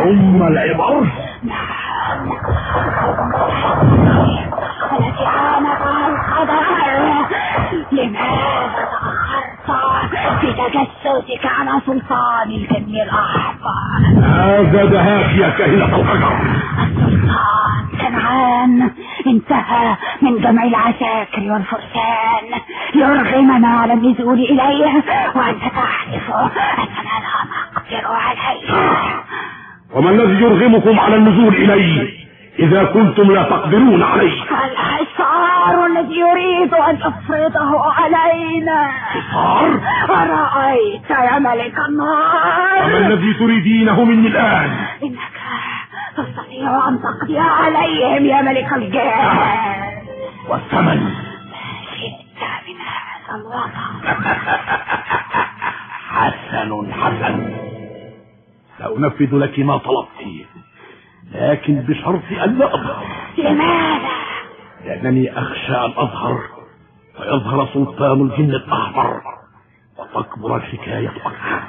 ثم العبر. التي عانقها القدر. لماذا تأخرت في تجسسك على سلطان الجن الأحمر؟ هذا دهاك يا كاهنة القدر. السلطان كنعان انتهى من جمع العساكر والفرسان يرغمنا على النزول إليه، وأنت تحلف أننا لا نقدر عليه. وما الذي يرغمكم على النزول إليه إذا كنتم لا تقدرون عليه؟ الحصار الذي يريد أن يفرضه علينا. حصار؟ أرأيت يا ملك النار؟ وما الذي تريدينه مني الآن؟ إنك تستطيع أن تقضي عليهم يا ملك الجان. والثمن؟ شئت من هذا الوطن. حسن، سأنفذ لك ما طلبتي، لكن بشرط أن لا أظهر. لماذا؟ لأنني أخشى أن أظهر فيظهر سلطان الجن الأحمر وتكبر الحكاية أكثر.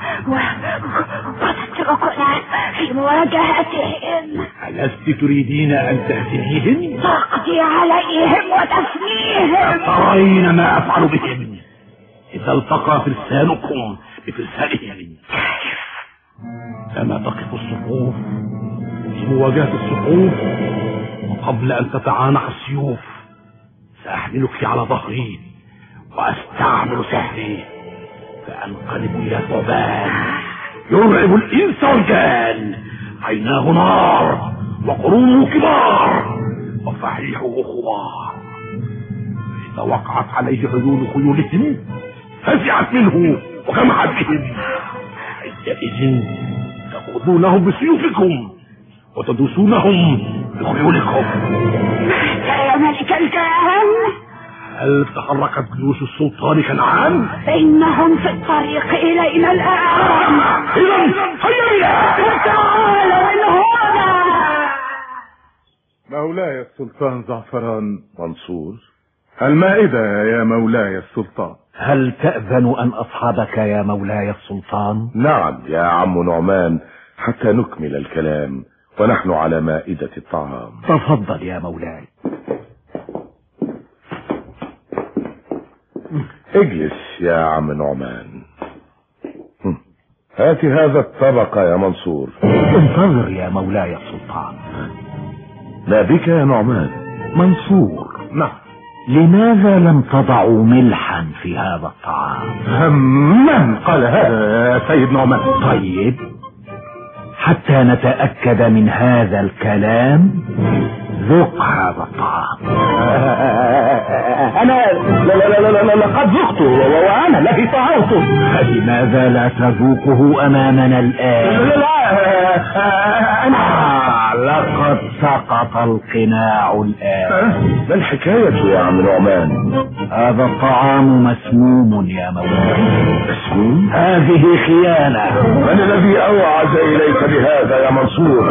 وتتركنا في مواجهتهم. ألست تريدين أن تهزميهم؟ تقضي عليهم وتفنيهم. ترين ما أفعل بهم إذا التقى فرسانكم بفرسانهم. كما تقف الصفوف في مواجهة الصفوف، وقبل أن تتعانق السيوف سأحملك على ظهري وأستعمل سحري فأنقلب إلى ثعبان يرعب الإنس والجان، عيناه نار وقرونه كبار وفحيحه خوار. إذا وقعت عليه عيون خيولهم فزعت منه وجمعت بهم. عندئذ تأخذونهم بسيوفكم وتدوسونهم بخيولكم. يا ملك الجان، هل تحركت جيوش السلطان كنعان؟ إنهم في الطريق إلينا الآن. إذن هيا بنا. تعالوا من هنا. مولاي السلطان زعفران منصور، المائدة يا مولاي السلطان. هل تأذن أن أصحبك يا مولاي السلطان؟ نعم يا عم نعمان، حتى نكمل الكلام ونحن على مائدة الطعام. تفضل يا مولاي. اجلس يا عم نعمان. هات هذا الطبق يا منصور. انتظر يا مولاي السلطان. ما بك يا نعمان؟ منصور، نعم. لماذا لم تضعوا ملحا في هذا الطعام؟ من قال هذا يا سيد نعمان؟ طيب، حتى نتأكد من هذا الكلام ذق هذا الطعام. أنا لقد ذقته وأنا الذي طعمته. فلماذا لا تذوقه أمامنا الآن؟ لقد سقط القناع الآن. ما الحكاية يا عم نعمان؟ هذا الطعام مسموم يا مولاي. مسموم؟ هذه خيانة. من الذي أوعز إليك بهذا يا منصور؟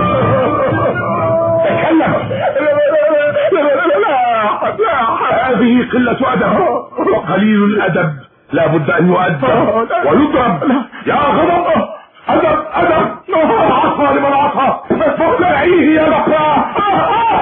تكلم. هذه قلة أدب، وقليل الأدب لا بد أن يؤدب ويضرب. يا غضب، أدب العصا لمن عصى، فوق يا بقى.